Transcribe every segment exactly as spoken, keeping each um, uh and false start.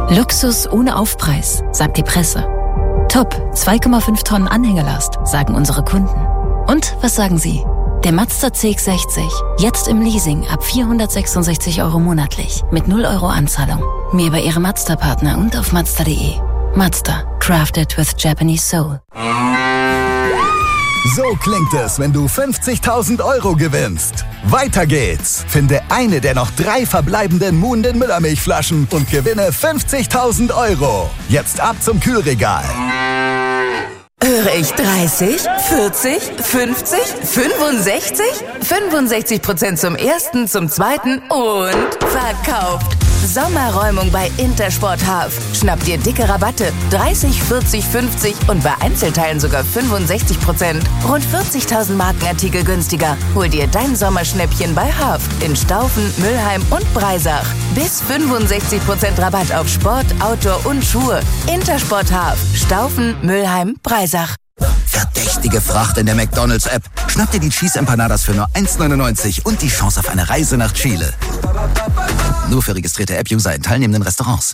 Luxus ohne Aufpreis, sagt die Presse. Top, zwei Komma fünf Tonnen Anhängerlast, sagen unsere Kunden. Und was sagen Sie? Der Mazda C X sechzig, jetzt im Leasing ab vierhundertsechsundsechzig Euro monatlich, mit null Euro Anzahlung. Mehr bei Ihrem Mazda-Partner und auf Mazda punkt de. Mazda, crafted with Japanese soul. So klingt es, wenn du fünfzigtausend Euro gewinnst. Weiter geht's. Finde eine der noch drei verbleibenden Muhnden Müllermilchflaschen und gewinne fünfzigtausend Euro. Jetzt ab zum Kühlregal. Höre ich dreißig, vierzig, fünfzig, fünfundsechzig? fünfundsechzig Prozent zum ersten, zum zweiten und verkauft. Sommerräumung bei Intersport Half. Schnapp dir dicke Rabatte. dreißig, vierzig, fünfzig und bei Einzelteilen sogar fünfundsechzig Prozent. Rund vierzigtausend Markenartikel günstiger. Hol dir dein Sommerschnäppchen bei Half in Staufen, Mülheim und Breisach. Bis fünfundsechzig Prozent Rabatt auf Sport, Outdoor und Schuhe. Intersport Half. Staufen, Mülheim, Breisach. Verdächtige Fracht in der McDonald's-App. Schnapp dir die Cheese Empanadas für nur eins neunundneunzig und die Chance auf eine Reise nach Chile. Nur für registrierte App-User in teilnehmenden Restaurants.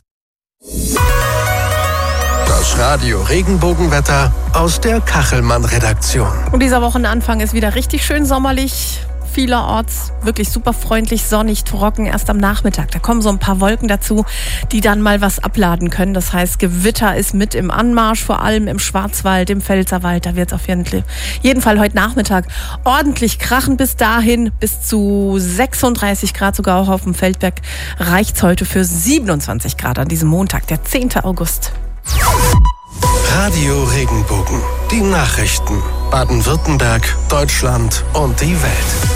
Das Radio Regenbogenwetter aus der Kachelmann-Redaktion. Und dieser Wochenanfang ist wieder richtig schön sommerlich. Vielerorts wirklich super freundlich, sonnig, trocken, erst am Nachmittag. Da kommen so ein paar Wolken dazu, die dann mal was abladen können. Das heißt, Gewitter ist mit im Anmarsch, vor allem im Schwarzwald, im Pfälzerwald. Da wird es auf jeden Fall heute Nachmittag ordentlich krachen. Bis dahin, bis zu sechsunddreißig Grad, sogar auch auf dem Feldberg, reicht es heute für siebenundzwanzig Grad an diesem Montag, der zehnten August. Radio Regenbogen, die Nachrichten. Baden-Württemberg, Deutschland und die Welt.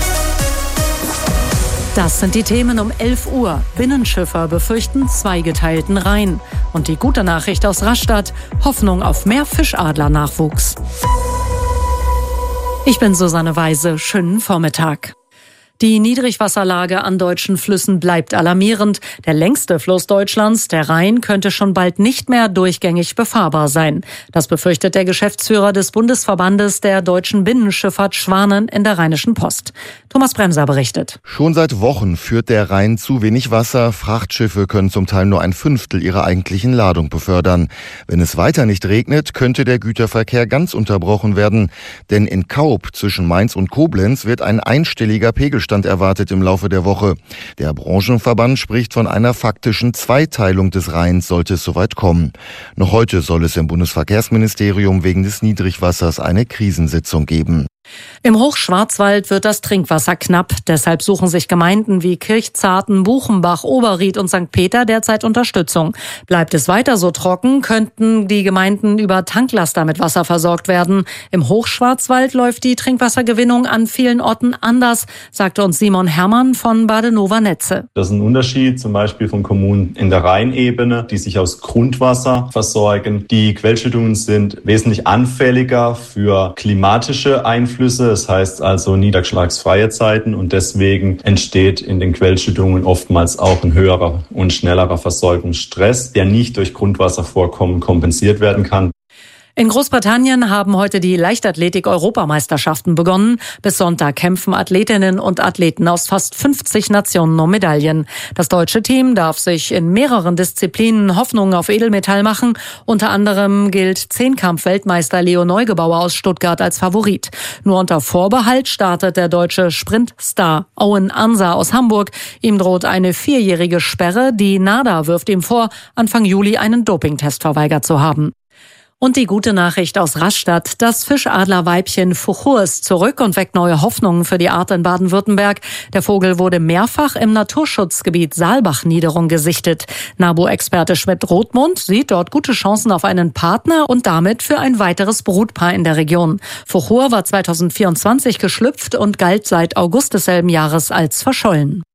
Das sind die Themen um elf Uhr. Binnenschiffer befürchten zweigeteilten Rhein. Und die gute Nachricht aus Rastatt: Hoffnung auf mehr Fischadler-Nachwuchs. Ich bin Susanne Weise. Schönen Vormittag. Die Niedrigwasserlage an deutschen Flüssen bleibt alarmierend. Der längste Fluss Deutschlands, der Rhein, könnte schon bald nicht mehr durchgängig befahrbar sein. Das befürchtet der Geschäftsführer des Bundesverbandes der deutschen Binnenschifffahrt Schwanen in der Rheinischen Post. Thomas Bremser berichtet. Schon seit Wochen führt der Rhein zu wenig Wasser. Frachtschiffe können zum Teil nur ein Fünftel ihrer eigentlichen Ladung befördern. Wenn es weiter nicht regnet, könnte der Güterverkehr ganz unterbrochen werden. Denn in Kaub zwischen Mainz und Koblenz wird ein einstelliger Pegelstand erwartet im Laufe der Woche. Der Branchenverband spricht von einer faktischen Zweiteilung des Rheins, sollte es soweit kommen. Noch heute soll es im Bundesverkehrsministerium wegen des Niedrigwassers eine Krisensitzung geben. Im Hochschwarzwald wird das Trinkwasser knapp. Deshalb suchen sich Gemeinden wie Kirchzarten, Buchenbach, Oberried und Sankt Peter derzeit Unterstützung. Bleibt es weiter so trocken, könnten die Gemeinden über Tanklaster mit Wasser versorgt werden. Im Hochschwarzwald läuft die Trinkwassergewinnung an vielen Orten anders, sagte uns Simon Herrmann von Badenova Netze. Das ist ein Unterschied zum Beispiel von Kommunen in der Rheinebene, die sich aus Grundwasser versorgen. Die Quellschüttungen sind wesentlich anfälliger für klimatische Einflüsse. Das heißt also niederschlagsfreie Zeiten, und deswegen entsteht in den Quellschüttungen oftmals auch ein höherer und schnellerer Versorgungsstress, der nicht durch Grundwasservorkommen kompensiert werden kann. In Großbritannien haben heute die Leichtathletik-Europameisterschaften begonnen. Bis Sonntag kämpfen Athletinnen und Athleten aus fast fünfzig Nationen um Medaillen. Das deutsche Team darf sich in mehreren Disziplinen Hoffnungen auf Edelmetall machen. Unter anderem gilt Zehnkampf-Weltmeister Leo Neugebauer aus Stuttgart als Favorit. Nur unter Vorbehalt startet der deutsche Sprintstar Owen Ansa aus Hamburg. Ihm droht eine vierjährige Sperre. Die NADA wirft ihm vor, Anfang Juli einen Dopingtest verweigert zu haben. Und die gute Nachricht aus Rastatt: Das Fischadlerweibchen Fuchur ist zurück und weckt neue Hoffnungen für die Art in Baden-Württemberg. Der Vogel wurde mehrfach im Naturschutzgebiet Saalbach-Niederung gesichtet. NABU-Experte Schmidt-Rothmund sieht dort gute Chancen auf einen Partner und damit für ein weiteres Brutpaar in der Region. Fuchur war zweitausendvierundzwanzig geschlüpft und galt seit August desselben Jahres als verschollen.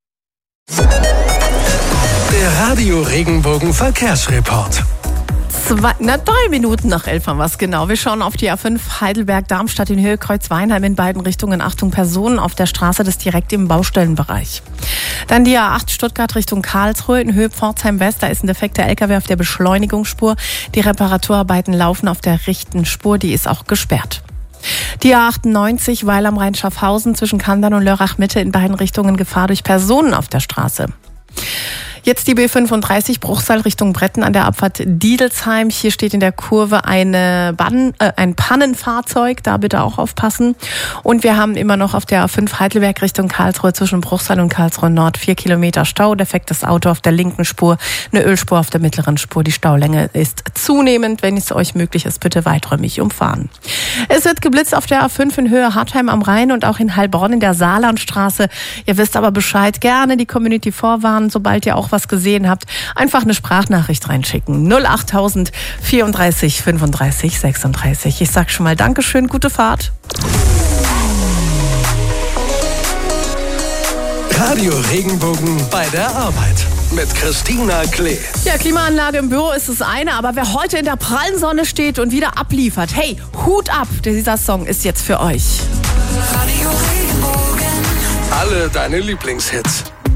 Der Radio Regenbogen Verkehrsreport. Zwei, na, drei Minuten nach elf haben wir es genau. Wir schauen auf die A fünf Heidelberg-Darmstadt in Höhe Kreuz-Weinheim in beiden Richtungen. Achtung, Personen auf der Straße, das direkt im Baustellenbereich. Dann die A acht Stuttgart Richtung Karlsruhe in Höhe Pforzheim-West. Da ist ein defekter L K W auf der Beschleunigungsspur. Die Reparaturarbeiten laufen auf der rechten Spur. Die ist auch gesperrt. Die A achtundneunzig Weil am Rhein Schaffhausen zwischen Kandern und Lörrach Mitte in beiden Richtungen Gefahr durch Personen auf der Straße. Jetzt die B fünfunddreißig Bruchsal Richtung Bretten an der Abfahrt Diedelsheim. Hier steht in der Kurve eine Bann, äh, ein Pannenfahrzeug, da bitte auch aufpassen. Und wir haben immer noch auf der A fünf Heidelberg Richtung Karlsruhe zwischen Bruchsal und Karlsruhe Nord vier Kilometer Stau. Defektes Auto auf der linken Spur, eine Ölspur auf der mittleren Spur. Die Staulänge ist zunehmend. Wenn es euch möglich ist, bitte weiträumig umfahren. Es wird geblitzt auf der A fünf in Höhe Hartheim am Rhein und auch in Heilbronn in der Saarlandstraße. Ihr wisst aber Bescheid, gerne die Community vorwarnen, sobald ihr auch was gesehen habt. Einfach eine Sprachnachricht reinschicken. null achttausend vierunddreißig fünfunddreißig sechsunddreißig. Ich sag schon mal Dankeschön, gute Fahrt. Radio Regenbogen bei der Arbeit mit Christina Klee. Ja, Klimaanlage im Büro ist das eine, aber wer heute in der prallen Sonne steht und wieder abliefert, hey, Hut ab, dieser Song ist jetzt für euch. Alle deine Lieblingshits.